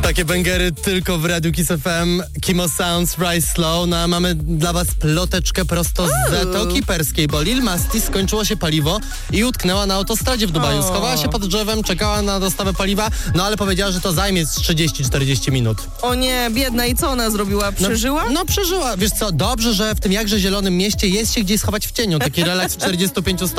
Takie bęgery tylko w Radiu Kiss FM. Kimo Sounds, Rise Slow. No a mamy dla was ploteczkę prosto z Zatoki Perskiej, bo Lil Masti skończyło się paliwo i utknęła na autostradzie w Dubaju. Schowała się pod drzewem, czekała na dostawę paliwa, no ale powiedziała, że to zajmie 30-40 minut. O nie, biedna, i co ona zrobiła? Przeżyła? No przeżyła. Wiesz co, dobrze, że w tym jakże zielonym mieście jest się gdzieś schować w cieniu. Taki relaks 45